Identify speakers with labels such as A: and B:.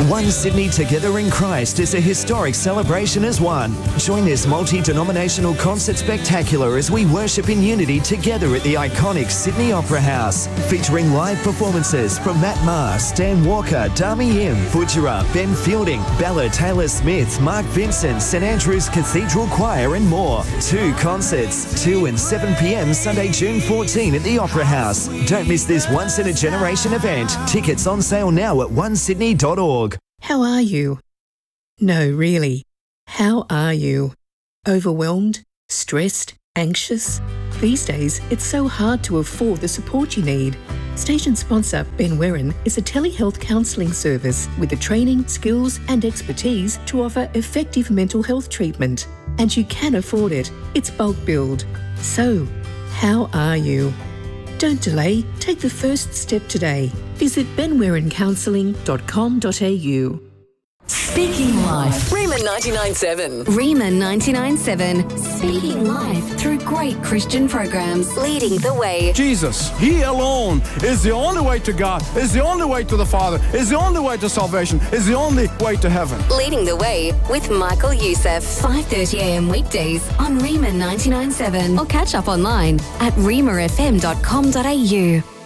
A: One Sydney Together in Christ is a historic celebration as one. Join this multi-denominational concert spectacular as we worship in unity together at the iconic Sydney Opera House, featuring live performances from Matt Maher, Stan Walker, Dami Im, Butchera, Ben Fielding, Bella Taylor Smith, Mark Vincent, St Andrew's Cathedral Choir and more. 2 concerts, 2 and 7 p.m. Sunday, June 14 at the Opera House. Don't miss this once-in-a-generation event. Tickets on sale now at onesydney.org.
B: How are you? No, really. How are you? Overwhelmed? Stressed? Anxious? These days, it's so hard to afford the support you need. Station sponsor Ben Werin is a telehealth counselling service with the training, skills and expertise to offer effective mental health treatment. And you can afford it. It's bulk billed. So, how are you? Don't delay. Take the first step today. Visit benwerincounselling.com.au.
C: Speaking Life. Rima 99.7. Rima 99.7. Speaking Life through great Christian programs. Leading the way.
D: Jesus, He alone is the only way to God, is the only way to the Father, is the only way to salvation, is the only way to heaven.
C: Leading the way with Michael Youssef. 5:30 a.m. weekdays on Rima 99.7. Or catch up online at rimafm.com.au.